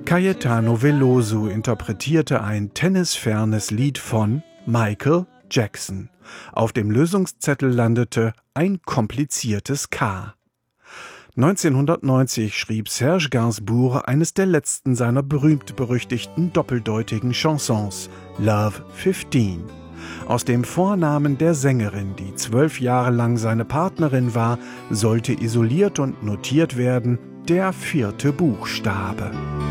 Caetano Veloso interpretierte ein tennisfernes Lied von Michael Jackson. Auf dem Lösungszettel landete ein kompliziertes K. 1990 schrieb Serge Gainsbourg eines der letzten seiner berühmt-berüchtigten doppeldeutigen Chansons, Love 15. Aus dem Vornamen der Sängerin, die 12 Jahre lang seine Partnerin war, sollte isoliert und notiert werden der 4. Buchstabe.